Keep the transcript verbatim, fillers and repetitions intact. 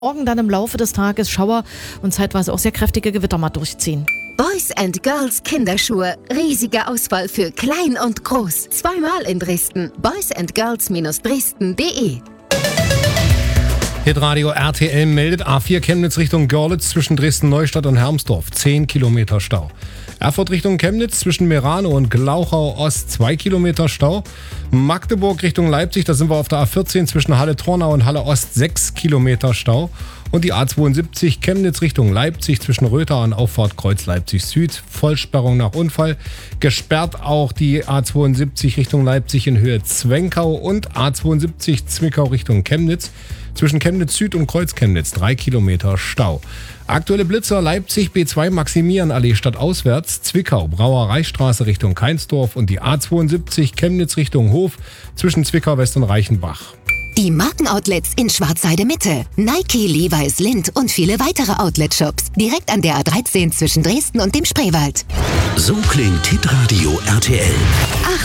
Morgen dann im Laufe des Tages Schauer und zeitweise auch sehr kräftige Gewitter mal durchziehen. Boys and Girls Kinderschuhe. Riesige Auswahl für klein und groß. Zweimal in Dresden. boys and girls Bindestrich dresden punkt de. Hitradio R T L meldet A vier Chemnitz Richtung Görlitz zwischen Dresden-Neustadt und Hermsdorf. zehn Kilometer Stau. Erfurt Richtung Chemnitz zwischen Merano und Glauchau Ost. zwei Kilometer Stau. Magdeburg Richtung Leipzig, da sind wir auf der A vierzehn zwischen Halle-Tornau und Halle Ost. sechs Kilometer Stau. Und die A zweiundsiebzig Chemnitz Richtung Leipzig zwischen Rötha und Auffahrt Kreuz Leipzig Süd. Vollsperrung nach Unfall. Gesperrt auch die A zweiundsiebzig Richtung Leipzig in Höhe Zwenkau und A zweiundsiebzig Zwickau Richtung Chemnitz. Zwischen Chemnitz Süd und Kreuz Chemnitz drei Kilometer Stau. Aktuelle Blitzer Leipzig B zwei Maximilianallee stadtauswärts, Zwickau Brauereistraße Richtung Keinsdorf und die A zweiundsiebzig Chemnitz Richtung Hof zwischen Zwickau West und Reichenbach. Die Markenoutlets in Schwarzheide Mitte. Nike, Levi's, Lindt und viele weitere Outlet-Shops. Direkt an der A dreizehn zwischen Dresden und dem Spreewald. So klingt Hitradio R T L.